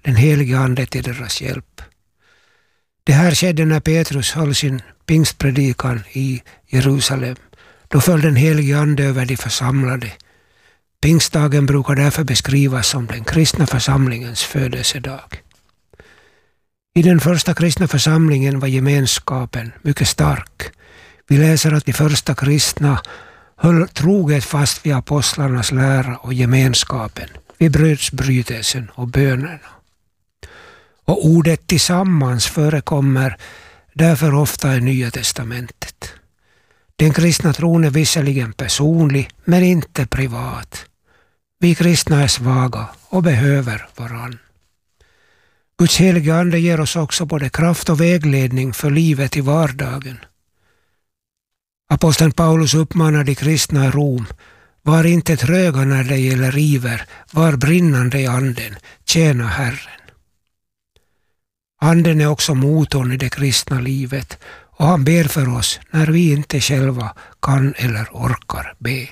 den helige ande till deras hjälp. Det här skedde när Petrus höll sin pingstpredikan i Jerusalem. Då föll den helige ande över de församlade. Pingstdagen brukar därför beskrivas som den kristna församlingens födelsedag. I den första kristna församlingen var gemenskapen mycket stark. Vi läser att de första kristna höll troget fast vid apostlarnas lära och gemenskapen, vid brödsbrytelsen och bönerna. Och ordet tillsammans förekommer därför ofta i Nya testamentet. Den kristna tron är visserligen personlig, men inte privat. Vi kristna är svaga och behöver varann. Guds helige ande ger oss också både kraft och vägledning för livet i vardagen. Aposteln Paulus uppmanar de kristna i Rom: var inte tröga när det gäller iver, var brinnande i anden, tjäna Herren. Anden är också motorn i det kristna livet, och han ber för oss när vi inte själva kan eller orkar be.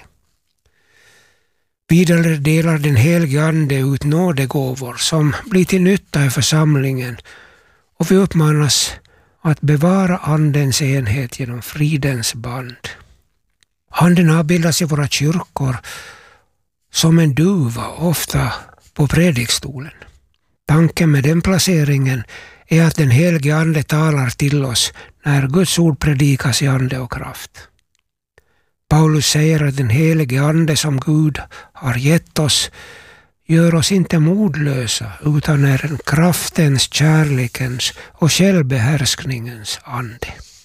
Vidare delar den helige ande ut nådegåvor som blir till nytta i församlingen, och vi uppmanas att bevara andens enhet genom fridens band. Anden avbildas i våra kyrkor som en duva, ofta på predikstolen. Tanken med den placeringen är att den helige ande talar till oss när Guds ord predikas i ande och kraft. Paulus säger att den helige ande som Gud har gett oss gör oss inte modlösa, utan är en kraftens, kärlekens och självbehärskningens ande.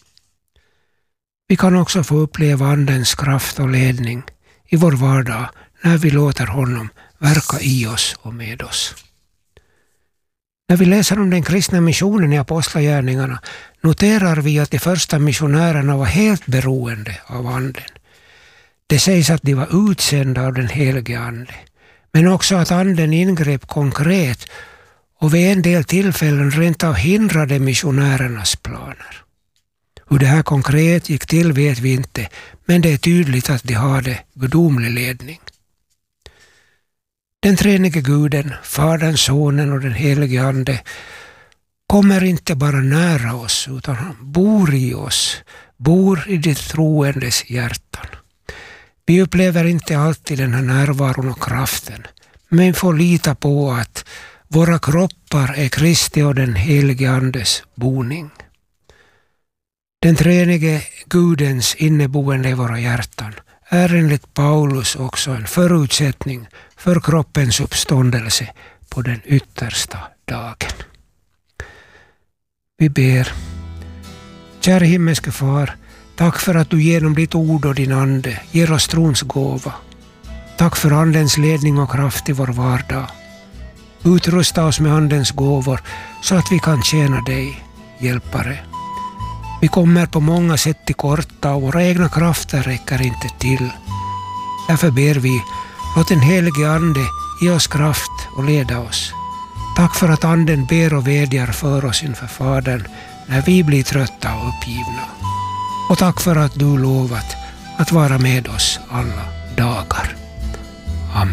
Vi kan också få uppleva andens kraft och ledning i vår vardag när vi låter honom verka i oss och med oss. När vi läser om den kristna missionen i apostlagärningarna noterar vi att de första missionärerna var helt beroende av anden. Det sägs att de var utsända av den helige ande, men också att anden ingrep konkret och vid en del tillfällen rent av hindrade missionärernas planer. Hur det här konkret gick till vet vi inte, men det är tydligt att de hade gudomlig ledning. Den treenige Guden, Fadern, Sonen och den helige ande kommer inte bara nära oss, utan han bor i oss, bor i de troendes hjärtan. Vi upplever inte alltid den här närvaron och kraften, men får lita på att våra kroppar är Kristi och den helige andes boning. Den treenige Gudens inneboende i våra hjärtan är enligt Paulus också en förutsättning för kroppens uppståndelse på den yttersta dagen. Vi ber. Kära himmelske Far, tack för att du genom ditt ord och din ande ger oss trons gåva. Tack för andens ledning och kraft i vår vardag. Utrusta oss med andens gåvor så att vi kan tjäna dig, hjälpare. Vi kommer på många sätt till korta och våra egna krafter räcker inte till. Därför ber vi, låt den helige ande ge oss kraft och leda oss. Tack för att anden ber och vädjar för oss inför Fadern när vi blir trötta och uppgivna. Och tack för att du lovat att vara med oss alla dagar.